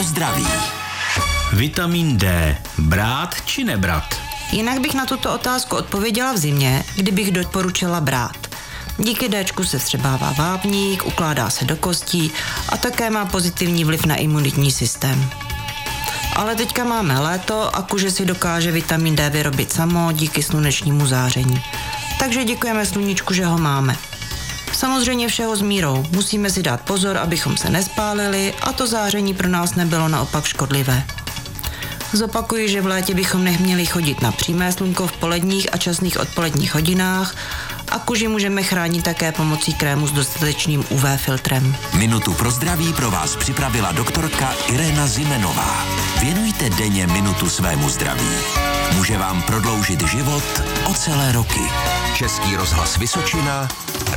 zdraví. Vitamin D. Brát či nebrat? Jinak bych na tuto otázku odpověděla v zimě, kdybych doporučila brát. Díky Dčku se vstřebává vápník, ukládá se do kostí a také má pozitivní vliv na imunitní systém. Ale teďka máme léto a kůže si dokáže vitamin D vyrobit samo díky slunečnímu záření. Takže děkujeme sluníčku, že ho máme. Samozřejmě všeho s mírou. Musíme si dát pozor, abychom se nespálili a to záření pro nás nebylo naopak škodlivé. Zopakuji, že v létě bychom neměli chodit na přímé slunko v poledních a časných odpoledních hodinách a kůži můžeme chránit také pomocí krému s dostatečným UV filtrem. Minutu pro zdraví pro vás připravila doktorka Irena Zimenová. Věnujte denně minutu svému zdraví. Může vám prodloužit život o celé roky. Český rozhlas Vysočina,